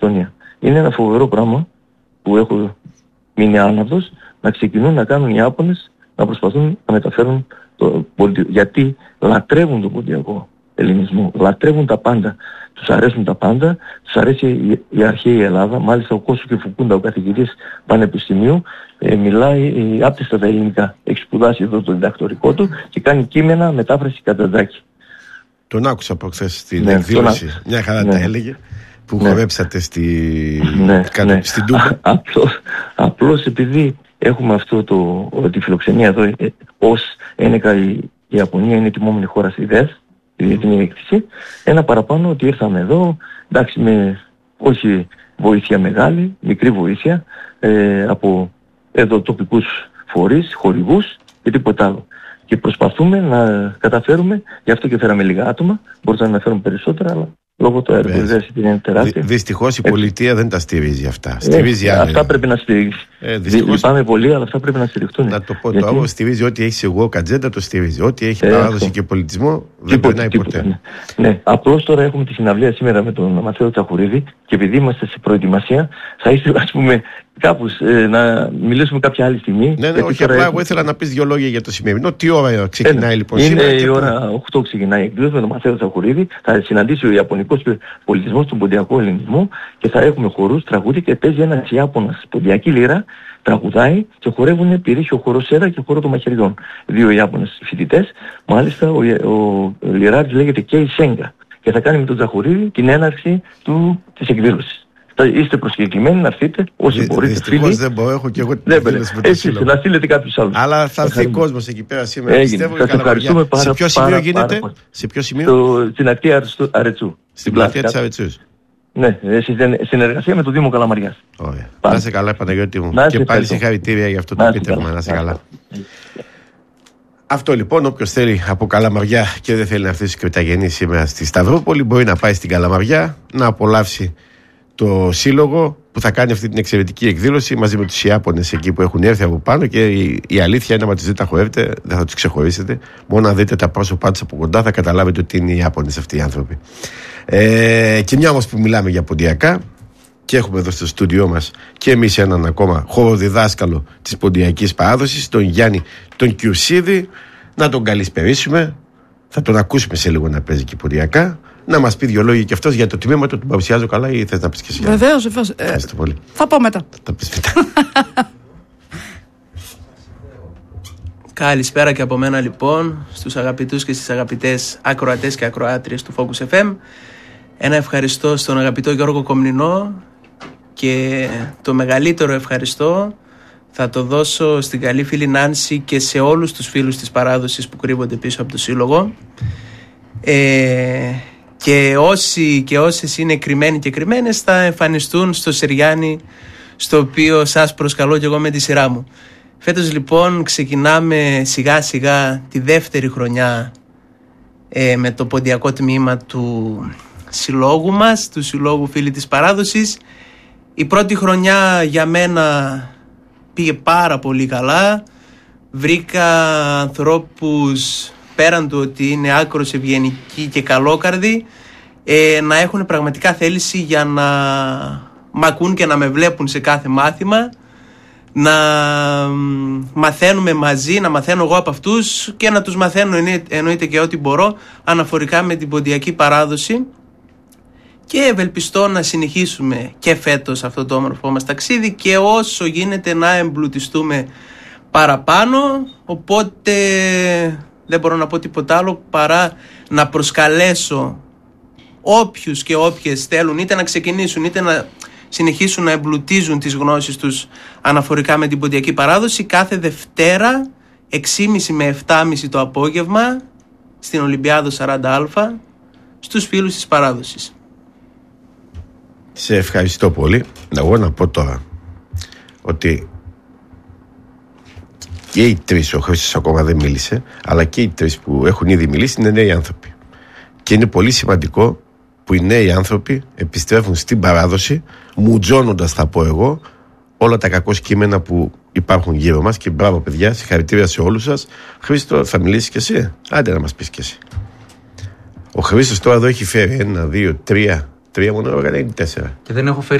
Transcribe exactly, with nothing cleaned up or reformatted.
αυτοκτονία. Είναι ένα φοβερό πράγμα που έχω μείνει άναυδος, να ξεκινούν να κάνουν οι Ιάπωνες να προσπαθούν να μεταφέρουν το πολιτικό. Γιατί λατρεύουν τον ποντιακό ελληνισμό, λατρεύουν τα πάντα. Τους αρέσουν τα πάντα, τους αρέσει η, η αρχαία Ελλάδα. Μάλιστα ο Κώσου και Φουκούντα, ο καθηγητής πανεπιστημίου, ε, μιλάει ε, άπτυστα τα ελληνικά. Έχει σπουδάσει εδώ το διδακτορικό του και κάνει κείμενα μετάφραση Κανταντζάκη. Τον άκουσα από χθες στην ναι, εκδήλωση. Μια χαρά ναι. τα έλεγε. Που ναι. χορέψατε στη... ναι, κα... ναι. στην Τούμπα. Απλώς, απλώς επειδή έχουμε αυτό το, τη φιλοξενία εδώ, ε, ως ένεκα η, η Ιαπωνία είναι η τιμόμενη χώρα στη ΔΕΣ, τη διεθνή έκθεση, ένα παραπάνω ότι ήρθαμε εδώ, εντάξει, με όχι βοήθεια μεγάλη, μικρή βοήθεια, ε, από εδώ τοπικούς φορείς, χορηγούς και τίποτα άλλο. Και προσπαθούμε να καταφέρουμε, γι' αυτό και φέραμε λίγα άτομα, μπορούσαμε να φέρουμε περισσότερα, αλλά λόγω του έργου είναι τεράστια. Δυστυχώς η πολιτεία δεν τα στηρίζει αυτά. Στηρίζει ε, άλλη. Αυτά πρέπει να στηρίξει. Ε, δυστυχώς... Λυπάμαι πολύ, αλλά αυτά πρέπει να στηριχτούν. Να το πω, γιατί... το άλλο στηρίζει ό,τι έχει εγώ κατζέντα, το στηρίζει. Ό,τι έχει ε, παράδοση αυτό. Και πολιτισμό δεν περνάει ποτέ. Ναι, ναι. Απλώς τώρα έχουμε τη συναυλία σήμερα με τον Ματθαίο Τσαχουρίδη και επειδή είμαστε σε προετοιμασία, θα ήθελα ας πούμε κάπως ε, να μιλήσουμε κάποια άλλη στιγμή. Ναι, ναι, όχι, απλά έχουμε... εγώ ήθελα να πεις δύο λόγια για το σημερινό. Τι ώρα ξεκινάει ε, λοιπόν είναι σήμερα? Είναι η ώρα οκτώ ξεκινάει η εκδήλωση με τον Ματθαίο Τσαχουρίδη. Θα συναντήσει ο Ιαπωνικός πολιτισμός στον ποντιακό ελληνισμό και θα έχουμε χορούς, τραγούδι και παίζει ένας Ιάπωνας ποντιακή λύρα, τραγουδάει και χορεύουν πυρήχιο χορό Σέρα και χορό των μαχαιριών. Δύο Ιάπωνες φοιτητές. Μάλιστα ο, ο, ο Λιράρης λέγεται Κέι Σέγγα και θα κάνει με τον Τσαχουρίδη την έναρξη του, της εκδήλωσης. Είστε προσκεκλημένοι να έρθετε όσοι Δυ, μπορείτε. Δυστυχώς δεν μπορώ, έχω και εγώ την εκδήλωση με το σύλλογο. Να στείλετε κάποιους άλλους. Αλλά θα έρθει κόσμος εκεί πέρα σήμερα. Έγινε. Σας ευχαριστούμε πάρα, σε ποιο σημείο πάρα, γίνεται? πάρα, σε ποιο σημείο? Στο, στην ακτή Αρετσού. Στην πλατεία της Αρετσούς. Ναι, συνεργασία με το Δήμο Καλαμαριάς. Ωραία. Να είσαι καλά, Παναγιώτη μου. Και πάλι συγχαρητήρια για αυτό το επίτευγμα. Να είσαι καλά. Αυτό λοιπόν, όποιος θέλει από Καλαμαριά και δεν θέλει να αφήσει κριταγενή σήμερα στη Σταυρούπολη, μπορεί να πάει στην Καλαμαριά να απολαύσει το σύλλογο που θα κάνει αυτή την εξαιρετική εκδήλωση μαζί με τους Ιάπωνες εκεί που έχουν έρθει από πάνω. Και η, η αλήθεια είναι, άμα τους δείτε τα χορεύετε, δεν θα τους ξεχωρίσετε. Μόνο να δείτε τα πρόσωπά τους από κοντά θα καταλάβετε ότι είναι οι Ιάπωνες αυτοί οι άνθρωποι. Ε, και μια όμως που μιλάμε για ποντιακά και έχουμε εδώ στο στούντιό μας και εμείς έναν ακόμα χοροδιδάσκαλο της ποντιακής παράδοσης, τον Γιάννη τον Κιουσίδη, να τον καλησπερίσουμε. Θα τον ακούσουμε σε λίγο να παίζει και ποντιακά. Να μας πει δύο λόγια και αυτός για το τμήμα του. Τον παρουσιάζω καλά ή θες να πεις και εσύ? Βεβαίως, βεβαίως. Ε, πολύ. Θα πω μετά. Θα τα πεις μετά. Καλησπέρα και από μένα λοιπόν στους αγαπητούς και στις αγαπητές ακροατές και ακροάτριες του Focus εφ εμ. Ένα ευχαριστώ στον αγαπητό Γιώργο Κομνηνό και το μεγαλύτερο ευχαριστώ θα το δώσω στην καλή φίλη Νάνση και σε όλους τους φίλους της παράδοσης που κρύβονται πίσω από το σύλλογο. Ε, και όσοι και όσες είναι κρυμμένοι και κρυμμένες θα εμφανιστούν στο Σεριάνι, στο οποίο σας προσκαλώ και εγώ με τη σειρά μου. Φέτος λοιπόν ξεκινάμε σιγά σιγά τη δεύτερη χρονιά ε, με το ποντιακό τμήμα του συλλόγου μας, του Συλλόγου Φίλοι της Παράδοσης. Η πρώτη χρονιά για μένα πήγε πάρα πολύ καλά. Βρήκα ανθρώπους πέραν του ότι είναι άκρως ευγενικοί και καλόκαρδοι ε, να έχουν πραγματικά θέληση για να μ' ακούν και να με βλέπουν σε κάθε μάθημα, να μαθαίνουμε μαζί, να μαθαίνω εγώ από αυτούς και να τους μαθαίνω εννοείται και ό,τι μπορώ αναφορικά με την ποντιακή παράδοση, και ευελπιστώ να συνεχίσουμε και φέτος αυτό το όμορφο μας ταξίδι και όσο γίνεται να εμπλουτιστούμε παραπάνω. Οπότε δεν μπορώ να πω τίποτα άλλο παρά να προσκαλέσω όποιους και όποιες θέλουν είτε να ξεκινήσουν είτε να συνεχίσουν να εμπλουτίζουν τις γνώσεις τους αναφορικά με την ποντιακή παράδοση κάθε Δευτέρα έξι και μισή με επτά και μισή το απόγευμα στην Ολυμπιάδο σαράντα Α στους φίλους της παράδοσης. Σε ευχαριστώ πολύ. Εγώ να πω τώρα ότι και οι τρεις, ο Χρήστος ακόμα δεν μίλησε, αλλά και οι τρεις που έχουν ήδη μιλήσει είναι νέοι άνθρωποι. Και είναι πολύ σημαντικό που οι νέοι άνθρωποι επιστρέφουν στην παράδοση, μουτζώνοντας, θα πω εγώ, όλα τα κακό κείμενα που υπάρχουν γύρω μας. Και μπράβο, παιδιά, συγχαρητήρια σε όλους σας. Χρήστο, θα μιλήσεις κι εσύ? Άντε να μας πεις κι εσύ. Ο Χρήστος τώρα εδώ έχει φέρει ένα, δύο, τρία, Τρία μόνο έργα είναι τέσσερα. Και δεν έχω φέρει